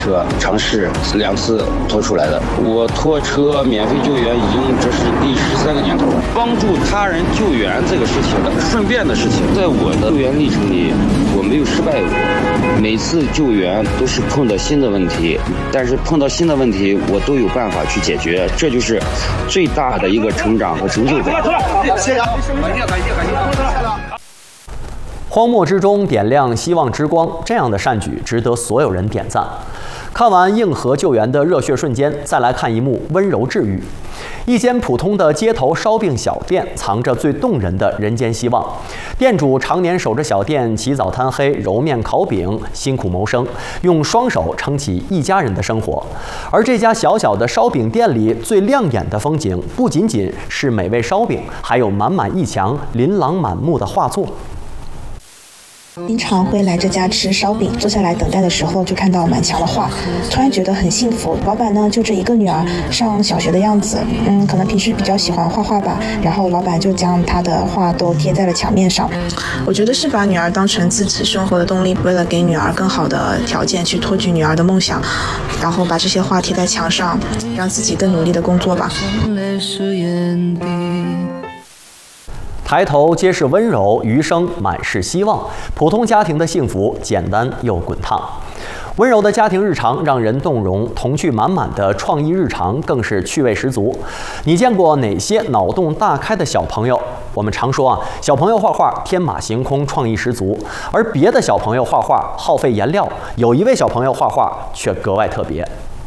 车尝试2次拖出来的。我拖车免费救援已经这是第13个年头了。帮助他人救援这个事情顺便的事情，在我的救援历程里，我没有失败过。每次救援都是碰到新的问题，但是碰到新的问题，我都有办法去解决，这就是最大的一个成长和成就感。谢谢，感谢。 荒漠之中点亮希望之光，这样的善举值得所有人点赞。看完硬核救援的热血瞬间，再来看一幕温柔治愈。一间普通的街头烧饼小店，藏着最动人的人间希望。店主常年守着小店，起早贪黑，揉面烤饼，辛苦谋生，用双手撑起一家人的生活。而这家小小的烧饼店里，最亮眼的风景，不仅仅是美味烧饼，还有满满一墙琳琅满目的画作。 经常会来这家吃烧饼，坐下来等待的时候就看到满墙的画，突然觉得很幸福。老板呢就这一个女儿，上小学的样子，可能平时比较喜欢画画吧，然后老板就将她的画都贴在了墙面上。我觉得是把女儿当成自己生活的动力，为了给女儿更好的条件去托举女儿的梦想，然后把这些画贴在墙上，让自己更努力的工作吧。 抬头皆是温柔，余生满是希望。普通家庭的幸福，简单又滚烫。温柔的家庭日常让人动容，童趣满满的创意日常更是趣味十足。你见过哪些脑洞大开的小朋友？我们常说小朋友画画天马行空，创意十足，而别的小朋友画画耗费颜料，有一位小朋友画画却格外特别。